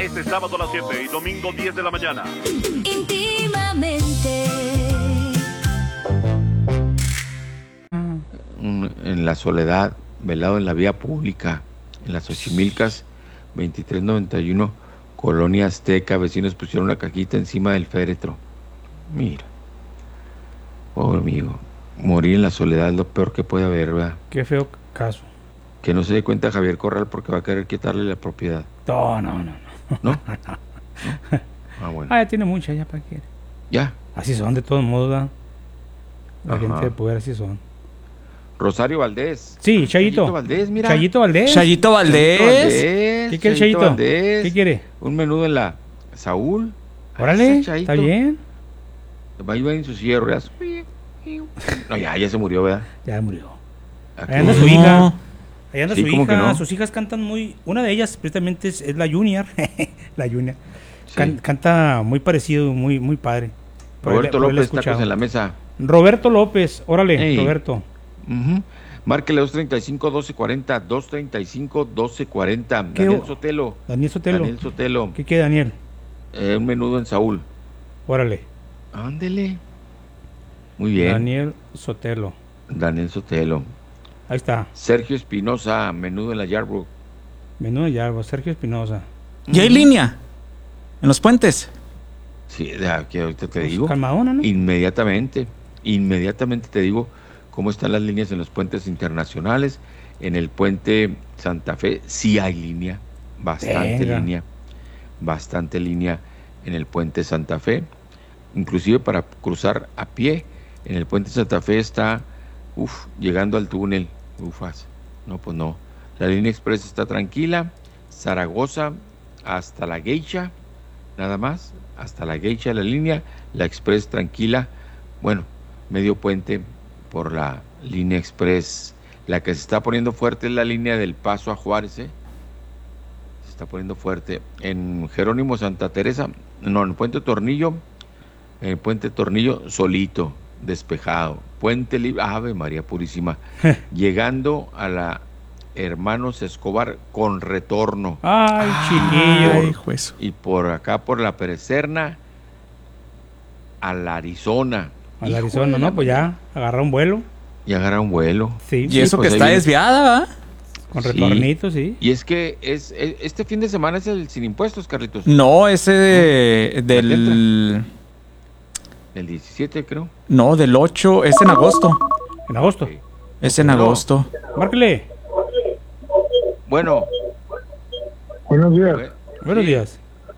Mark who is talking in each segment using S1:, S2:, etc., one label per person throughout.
S1: Este sábado a las 7 y domingo 10 de la mañana.
S2: Íntimamente.
S3: En la soledad, velado en la vía pública, en las Xochimilcas, 2391, Colonia Azteca. Vecinos pusieron una cajita encima del féretro. Mira, pobre amigo, morir en la soledad es lo peor que puede haber, ¿verdad?
S4: Qué feo caso.
S3: Que no se dé cuenta Javier Corral porque va a querer quitarle la propiedad.
S4: No.
S3: ¿No? Ah, bueno.
S4: Ya tiene mucha, ya para qué.
S3: Ya.
S4: Así son, de todos modos, ¿verdad? La
S3: Ajá.
S4: gente de poder así son.
S3: Rosario Valdés.
S4: Sí, Chayito.
S3: Valdés, mira.
S4: Chayito Valdés.
S5: Chayito Valdés.
S4: ¿Qué quiere Chayito?
S3: Valdés.
S4: ¿Qué quiere?
S3: Un menudo en la Saúl.
S4: Órale,
S3: Ahí Chayito.
S4: está bien.
S3: Va a ir en su silla de ruedas. No, ya se murió, ¿verdad?
S4: Ya murió.
S3: Aquí.
S4: Ahí anda su
S5: No.
S4: hija. Ahí anda
S3: Sí,
S4: su
S3: ¿cómo que
S4: hija.
S3: no?
S4: Sus hijas cantan muy. Una de ellas, precisamente, es la Junior. La Junior.
S3: Sí.
S4: Canta muy parecido, muy padre. Por
S3: Roberto
S4: él he
S3: López,
S4: escuchado.
S3: tacos en la mesa.
S4: Roberto López, órale,
S3: Ey.
S4: Roberto.
S3: Ujú. Márquele 235-1240, 235-1240.
S4: ¿Qué
S3: Daniel
S4: o-
S3: Sotelo.
S4: Daniel Sotelo.
S3: Daniel Sotelo.
S4: ¿Qué quiere Daniel?
S3: Un menudo en Saúl.
S4: Órale.
S3: Ándele. Muy bien.
S4: Daniel
S3: Sotelo.
S4: Ahí está.
S3: Sergio Espinosa, menudo en la Yarbrough.
S4: Menudo Yarbo, Sergio Espinosa.
S5: ¿Y hay línea? ¿En los puentes?
S3: Sí, que ahorita te
S4: Pues,
S3: digo.
S4: calmadona, ¿no?
S3: Inmediatamente te digo cómo están las líneas en los puentes internacionales. En el puente Santa Fe sí hay línea,
S4: Venga.
S3: bastante línea en el puente Santa Fe, inclusive para cruzar a pie. En el puente Santa Fe está, llegando al túnel, no, pues no. La línea express está tranquila, Zaragoza hasta la Geisha, nada más, hasta la Geisha la línea, la express tranquila, bueno, medio puente por la línea express. La que se está poniendo fuerte es la línea del Paso a Juárez, se está poniendo fuerte. En Jerónimo Santa Teresa, no, en el puente Tornillo solito, despejado. Puente Libre, Ave María Purísima, llegando a la Hermanos Escobar con retorno.
S4: Ay, chiquillo.
S5: Ay, juez.
S3: Y por acá, por la Perecerna, a la Arizona.
S4: A la Arizona, ¿no? Pues ya, agarra un vuelo.
S3: Y agarra un vuelo.
S4: Sí,
S5: Y eso
S3: pues
S5: que
S3: ahí
S5: está
S3: viene.
S5: desviada, ¿va?
S4: con
S3: Sí.
S4: retornito, sí.
S3: Y es que este fin de semana es el sin impuestos, Carlitos.
S5: No, ese del...
S3: El 17, creo.
S5: No, del 8, es en agosto.
S4: En agosto.
S3: Sí.
S5: Es en
S3: No.
S5: agosto.
S4: Márquele.
S3: Bueno.
S6: Buenos días.
S4: Buenos
S3: Sí.
S4: días.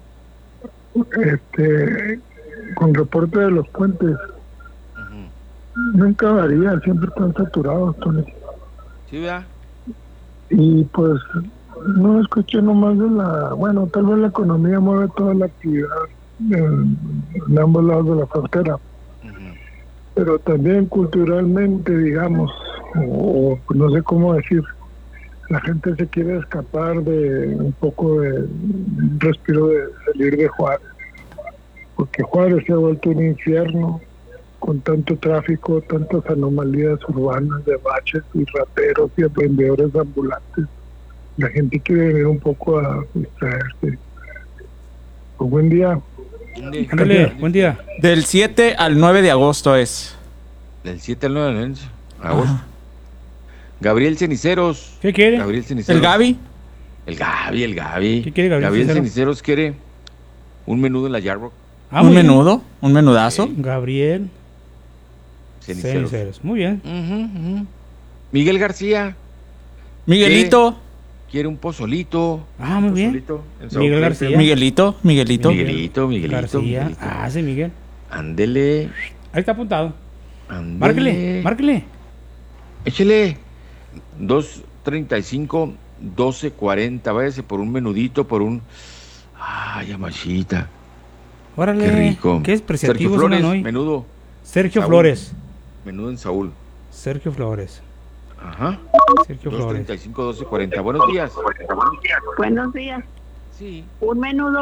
S6: Con reporte de los puentes,
S3: Ujú.
S6: nunca varía, siempre están saturados, Tony.
S3: Sí, ¿verdad?
S6: Y pues no escuché nomás bueno, tal vez la economía mueve toda la actividad en ambos lados de la frontera,
S3: Ujú.
S6: pero también culturalmente, digamos, o no sé cómo decir, la gente se quiere escapar de un poco de un respiro de salir de Juárez, porque Juárez se ha vuelto un infierno con tanto tráfico, tantas anomalías urbanas de baches y rateros y vendedores ambulantes. La gente quiere venir un poco a distraerse. Pues buen día.
S4: Ándale, buen día.
S5: Del 7 al 9 de agosto es.
S3: Del 7 al 9 de agosto. Gabriel Ceniceros.
S4: ¿Qué quiere?
S3: Gabriel Ceniceros.
S5: ¿El Gaby?
S3: El Gaby.
S4: ¿Qué quiere Gabriel
S3: Gabriel
S4: Ceniceros?
S3: Ceniceros quiere un menudo en la Yarbrough.
S4: Ah,
S5: ¿Un
S4: muy bien.
S5: menudo? ¿Un menudazo?
S4: Gabriel
S3: Ceniceros.
S4: Ceniceros. Muy bien.
S3: Ujú, ujú. Miguel García
S5: Miguelito.
S3: quiere un pozolito.
S4: Ah, muy bien.
S3: Pozolito en South
S4: Miguel
S3: Clayton.
S4: García.
S5: Miguelito.
S3: Miguelito.
S4: García. Ah, sí, Miguel.
S3: Ándele.
S4: Ahí está apuntado.
S3: Ándele.
S4: Márquele.
S3: Échele 235 1240. Váyase por un menudito, por un. Ay, amachita.
S4: Órale.
S3: Qué rico.
S4: Qué
S3: Sergio
S4: despreciativos
S3: Flores,
S4: son hoy.
S3: menudo.
S4: Sergio
S3: Saúl.
S4: Flores.
S3: Menudo en Saúl.
S4: Sergio Flores.
S3: Ajá.
S4: Sergio Flores.
S3: 235 1240. Buenos días.
S7: Buenos días.
S3: Sí.
S7: Un menudo